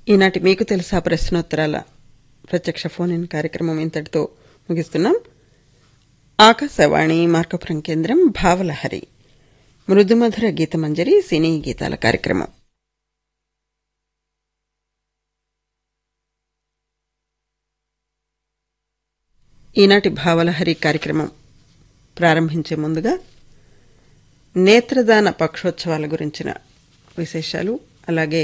ఈనాటి మీకు తెలుసా ప్రశ్నోత్తరాల ప్రత్యక్ష ఫోన్ ఇన్ కార్యక్రమం ఇంతటితో ముగిస్తున్నాం. ఆకాశవాణి మార్కపురం కేంద్రం భావలహరి మృదుమధుర గీతమంజరి సినీ గీతాల కార్యక్రమం. ఈనాటి భావలహరి కార్యక్రమం ప్రారంభించే ముందుగా నేత్రదాన పక్షోత్సవాల గురించిన విశేషాలు, అలాగే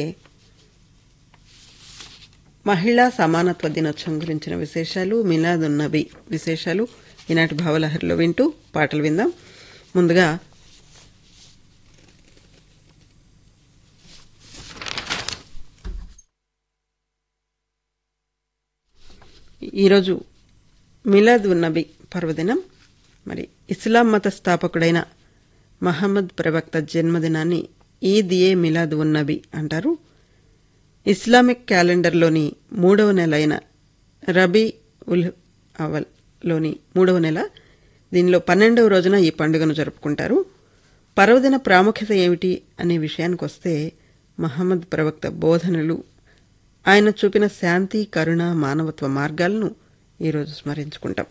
మహిళా సమానత్వ దినోత్సవం గురించిన విశేషాలు, మిలాదున్ నబీ విశేషాలు ఈనాటి భావలహరిలో వింటూ పాటలు విందాం. ముందుగా ఈరోజు మిలాదున్ నబీ పర్వదినం. మరి ఇస్లాం మత స్థాపకుడైన మహమ్మద్ ప్రవక్త జన్మదినాన్ని ఈద్-ఏ మిలాదున్ నబీ అంటారు. ఇస్లామిక్ క్యాలెండర్లోని 3వ నెల అయిన రబీ ఉల్ అవల్ లోని 3వ నెల, దీనిలో 12వ రోజున ఈ పండుగను జరుపుకుంటారు. పర్వదిన ప్రాముఖ్యత ఏమిటి అనే విషయానికి వస్తే, మహమ్మద్ ప్రవక్త బోధనలు, ఆయన చూపిన శాంతి, కరుణ, మానవత్వ మార్గాలను ఈరోజు స్మరించుకుంటాం.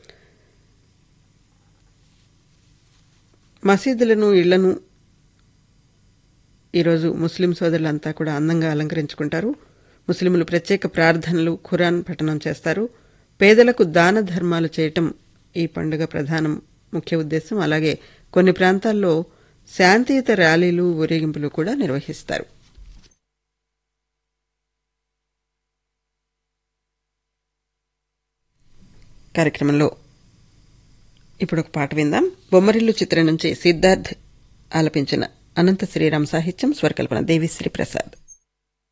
మసీదులను, ఇళ్లను ఈరోజు ముస్లిం సోదరులంతా కూడా అందంగా అలంకరించుకుంటారు. ముస్లింలు ప్రత్యేక ప్రార్థనలు, ఖురాన్ పఠనం చేస్తారు. పేదలకు దాన ధర్మాలు చేయటం ఈ పండుగ ప్రధాన ముఖ్య ఉద్దేశం. అలాగే కొన్ని ప్రాంతాల్లో శాంతియుత ర్యాలీలు, ఊరేగింపులు కూడా నిర్వహిస్తారు. కార్యక్రమంలో ఇప్పుడు ఒక పాట విందాం. బొమ్మరిల్లు చిత్రం నుంచి సిద్ధార్థ్ ఆలపించిన అనంత శ్రీరామ్ సాహిత్యం, స్వరకల్పన దేవిశ్రీ ప్రసాద్.